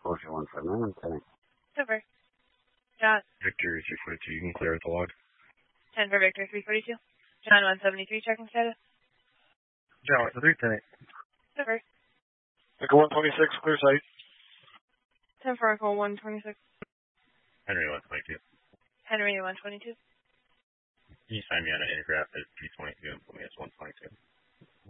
4179, Lieutenant. Super. John. Victor 342, you can clear with the log. 10 for Victor 342. John 173, checking status. John 173, Lieutenant. Super. Echo 126, clear sight. 10 for Echo 126. Henry 122. Henry 122. Can you sign me on an intergraph at 322 and put me as 122?